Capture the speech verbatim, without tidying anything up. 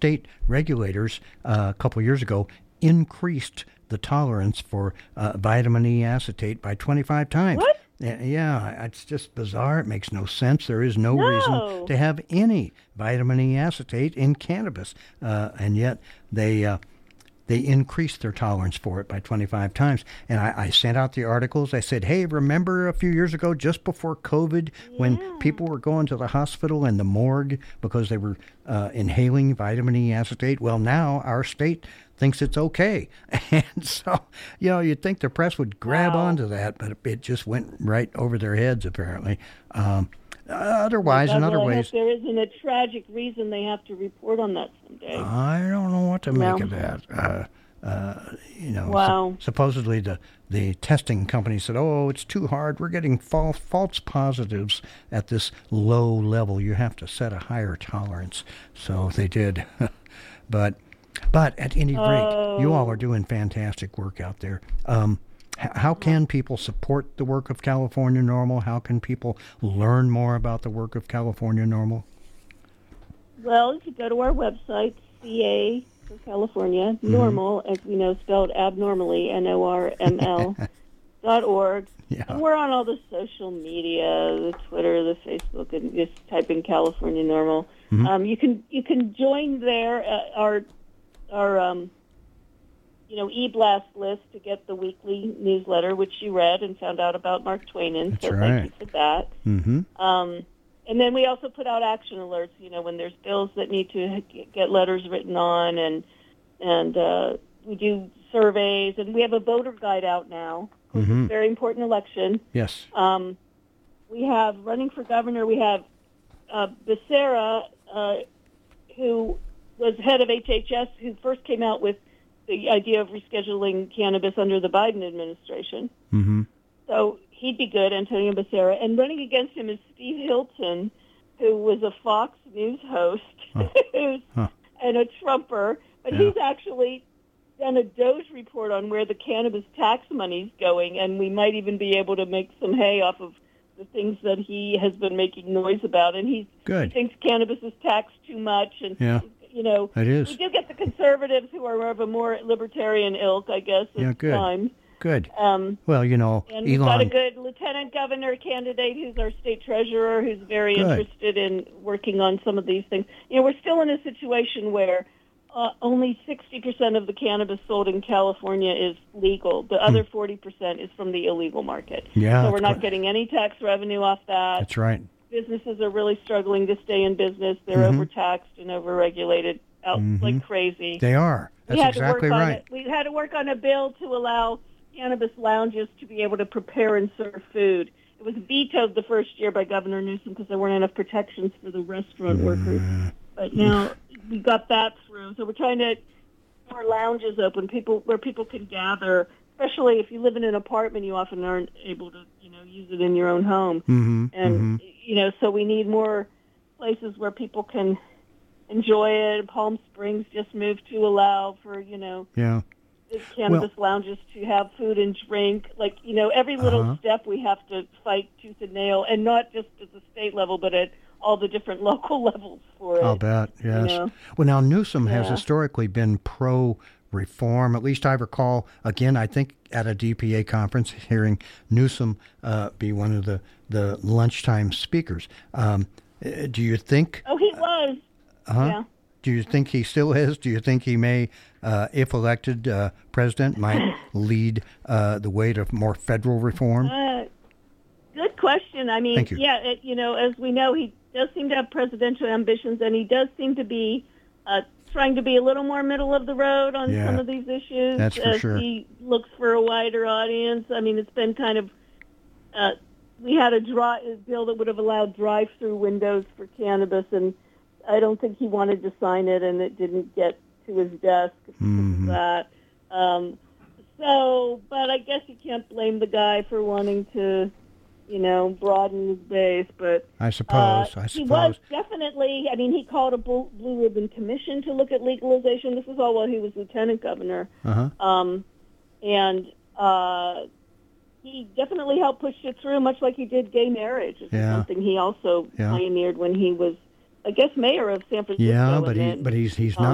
state regulators uh, a couple years ago increased the tolerance for uh, vitamin E acetate by twenty-five times. What? Yeah, it's just bizarre. It makes no sense. There is no, No. reason to have any vitamin E acetate in cannabis, uh, and yet they uh, they increased their tolerance for it by twenty-five times. And I, I sent out the articles. I said, hey, remember a few years ago, just before COVID, Yeah. when people were going to the hospital and the morgue because they were uh, inhaling vitamin E acetate? Well, now our state thinks it's okay. And so, you know, you'd think the press would grab Wow. onto that, but it just went right over their heads, apparently. Um, otherwise, God, in other well, I ways, hope there isn't a tragic reason they have to report on that someday. I don't know what to make No. of that. Uh, uh, you know, Wow. sup- supposedly the, the testing company said, oh, it's too hard. We're getting false, false positives at this low level. You have to set a higher tolerance. So they did. but but at any rate, you all Oh. are doing fantastic work out there. Um, h- how can people support the work of California Normal? How can people learn more about the work of California Normal? Well, if you go to our website, C A for California, Mm-hmm. normal, as we know, spelled abnormally, N O R M L, dot org. Yeah. And we're on all the social media, the Twitter, the Facebook, and just type in California Normal. Mm-hmm. Um, you can you can join there uh, our our um, you know e-blast list to get the weekly newsletter, which you read and found out about Mark Twain in. That's so right. thank you for that. Mm-hmm. Um, and then we also put out action alerts, you know, when there's bills that need to get letters written on, and and uh, we do surveys, and we have a voter guide out now. Mm-hmm. It's a very important election. Yes. Um, we have, running for governor, we have uh, Becerra, uh, who was head of H H S, who first came out with the idea of rescheduling cannabis under the Biden administration. Mm-hmm. So he'd be good, Antonio Becerra. And running against him is Steve Hilton, who was a Fox News host Huh. who's, Huh. and a Trumper. But Yeah. he's actually done a Doge report on where the cannabis tax money's going, and we might even be able to make some hay off of the things that he has been making noise about. And he's, Good. he thinks cannabis is taxed too much. And, Yeah. you know, It is. we do get the conservatives who are of a more libertarian ilk, I guess, at Yeah, good. times. Good. Um, Well, you know, and we've got a Elon. good lieutenant governor candidate who's our state treasurer, who's very Good. interested in working on some of these things. You know, we're still in a situation where uh, only sixty percent of the cannabis sold in California is legal. The other forty percent is from the illegal market. Yeah, So we're that's not quite- getting any tax revenue off that. That's right. Businesses are really struggling to stay in business. They're Mhm. overtaxed and overregulated out Mhm. like crazy. They are. We That's had exactly to work right. On it. We had to work on a bill to allow cannabis lounges to be able to prepare and serve food. It was vetoed the first year by Governor Newsom because there weren't enough protections for the restaurant workers. But now we got that through. So we're trying to get more lounges open, people where people can gather. Especially if you live in an apartment, you often aren't able to, you know, use it in your own home. Mm-hmm. And you know, so we need more places where people can enjoy it. Palm Springs just moved to allow for, you know, Yeah. the cannabis lounges to have food and drink. Like, you know, every little Uh-huh. step we have to fight tooth and nail, and not just at the state level, but at all the different local levels for it. I'll bet. Yes. know? Well, now Newsom has Yeah. historically been pro reform. At least I recall, again, I think at a D P A conference, hearing Newsom uh, be one of the, the lunchtime speakers. Um, uh, do you think? Oh, he was. Uh-huh. Yeah. Do you think he still is? Do you think he may, uh, if elected uh, president, might lead uh, the way to more federal reform? Uh, good question. I mean, Thank you. yeah, it, you know, as we know, he does seem to have presidential ambitions, and he does seem to be uh, trying to be a little more middle of the road on Yeah. some of these issues. That's for as sure. He looks for a wider audience. I mean, it's been kind of. Uh, we had a, dri- a bill that would have allowed drive-through windows for cannabis, and I don't think he wanted to sign it, and it didn't get to his desk because Mhm. of that. Um, so, but I guess you can't blame the guy for wanting to, you know, broaden his base. But I suppose. uh, I he was suppose. definitely. I mean, he called a Blue Blue Ribbon Commission to look at legalization. This is all while he was lieutenant governor, Uh-huh. um, and uh, he definitely helped push it through, much like he did gay marriage. This is Yeah. something he also Yeah. pioneered when he was, I guess, mayor of San Francisco. Yeah, and but he, then, but he's he's um, not.